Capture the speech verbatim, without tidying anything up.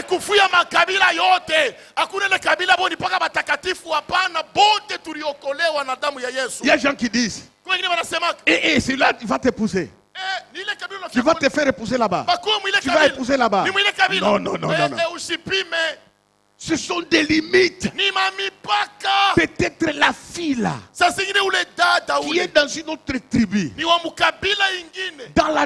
Walikufia makabila yote. Hakuna ile kabila boni paka batakatifu hapana, bote tuliokolewa na damu ya Yesu. Il y a des gens qui disent, et, et celui-là va t'épouser. Tu vas te faire épouser là-bas. Tu vas épouser là-bas. Non, non, non, non, non. Ce sont des limites. Peut-être la fille là, qui est dans une autre tribu, dans la